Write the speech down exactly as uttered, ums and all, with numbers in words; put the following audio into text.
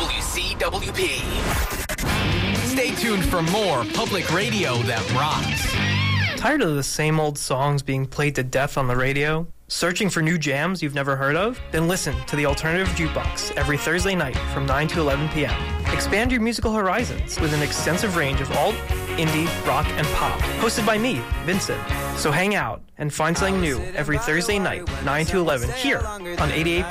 W C W P. Stay tuned for more public radio that rocks. Tired of the same old songs being played to death on the radio? Searching for new jams you've never heard of? Then listen to the Alternative Jukebox every Thursday night from nine to eleven p.m. Expand your musical horizons with an extensive range of alt, indie, rock, and pop. Hosted by me, Vincent. So hang out and find something new every Thursday night, nine to eleven, here on eighty-eight